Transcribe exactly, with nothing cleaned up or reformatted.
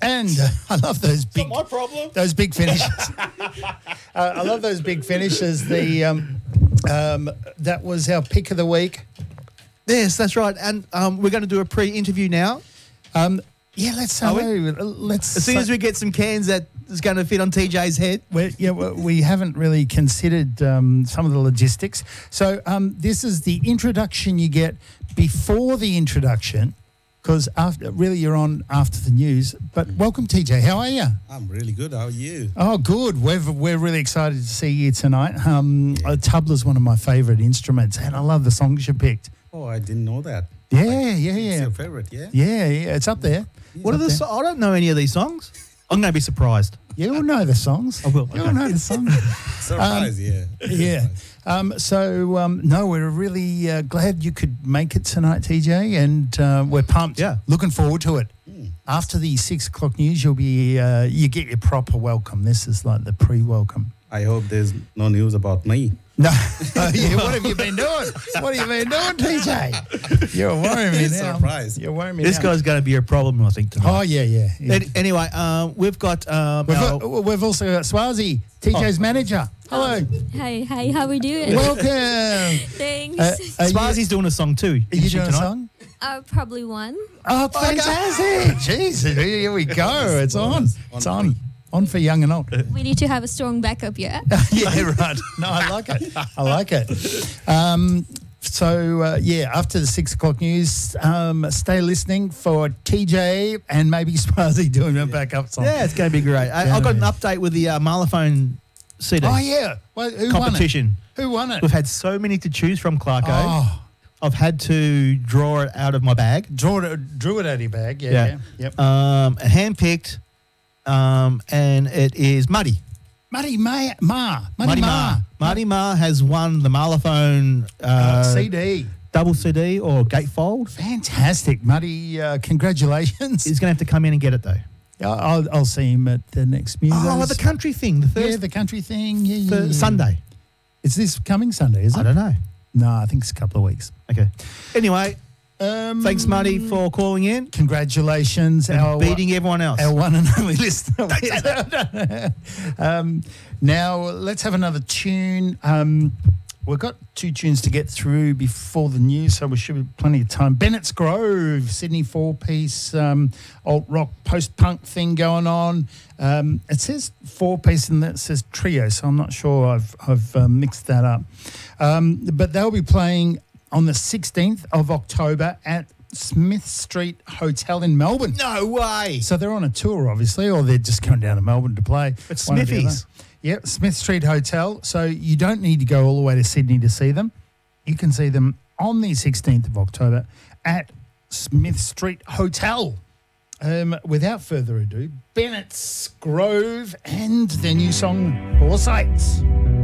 And uh, I love those big, Not my problem. those big finishes. uh, I love those big finishes. The um, um, that was our pick of the week. Yes, that's right. And um, we're going to do a pre-interview now. Um, yeah, let's Are uh, we? let's As soon as we get some cans that is going to fit on T J's head. We're, yeah, we we haven't really considered um, some of the logistics. So um, this is the introduction you get before the introduction, because after really you're on after the news. But welcome, T J. How are you? I'm really good. How are you? Oh, good. We're we're really excited to see you tonight. Um, Yeah. A tabla's one of my favourite instruments, and I love the songs you picked. Oh, I didn't know that. Yeah, yeah, It's yeah, your favorite, yeah? yeah, yeah. It's up there. What are the? So- I don't know any of these songs. I'm going to be surprised. You'll know the songs. I will. You'll know the songs. Surprise, yeah. Yeah. Um, so, um, no, we're really uh, glad you could make it tonight, T J, and uh, we're pumped. Yeah. Looking forward to it. Mm. After the six o'clock news, you'll be uh, you get your proper welcome. This is like the pre-welcome. I hope there's no news about me. No, oh, yeah, what have you been doing? What have you been doing, T J? You're worrying me now. Surprise. You're worrying me This now. guy's going to be a problem, I think, tonight. Oh, yeah, yeah. yeah. An- Anyway, um, we've got um, We've, our- got, we've also got Swazi, T J's Oh. manager. Hello. Hi, hi, how we doing? Welcome. Thanks. Uh, are you, Swazi's doing a song too. are you isn't she, doing a tonight? song? uh, probably one. Oh, fantastic. Jeez, here we go. It's on. Bonus. It's On on. On for young and old. We need to have a strong backup, yeah? Yeah, right. No, I like it. I like it. Um, so, uh, yeah, after the six o'clock news, um, stay listening for T J and maybe Swazi doing a backup song. Yeah, it's going to be great. I, I got an update with the uh, Marlaphone C D Oh, yeah. Well, who competition. won it? Who won it? We've had so many to choose from, Clarko. Oh, I've had to draw it out of my bag. drew it, drew it out of your bag. Yeah, Yeah. yeah. Yep. Um, handpicked, um, and it is Muddy. Muddy Ma. Ma. Muddy, Muddy Ma. Ma. Muddy Ma has won the Marlaphone uh, Uh, C D. double C D or gatefold. Fantastic. Muddy, uh, congratulations. He's going to have to come in and get it though. Yeah, I'll, I'll see him at the next music. Oh, the country thing, the Yeah, Thursday, the country thing. Yeah, yeah, the yeah. Sunday. Is this coming Sunday, is it? I don't know. No, I think it's a couple of weeks. Okay. Anyway, Um, thanks, Muddy, for calling in Congratulations. and Our, beating everyone else. our one and only listener. um, now, let's have another tune. Um, we've got two tunes to get through before the news, so we should have plenty of time. Bennett's Grove, Sydney four-piece um, alt-rock post-punk thing going on. Um, it says four-piece and that says trio, so I'm not sure I've, I've uh, mixed that up. Um, but they'll be playing on the sixteenth of October at Smith Street Hotel in Melbourne. No way. So they're on a tour, obviously, or they're just going down to Melbourne to play. It's One or the Smithies. other. Yep, Smith Street Hotel. So you don't need to go all the way to Sydney to see them. You can see them on the sixteenth of October at Smith Street Hotel. Um, without further ado, Bennett's Grove and their new song, Foresights.